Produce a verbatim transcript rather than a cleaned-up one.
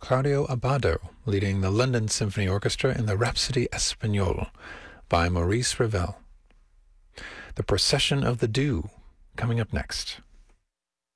Claudio Abbado leading the London Symphony Orchestra in the Rhapsody Espagnole by Maurice Ravel. The Procession of the Dew coming up next.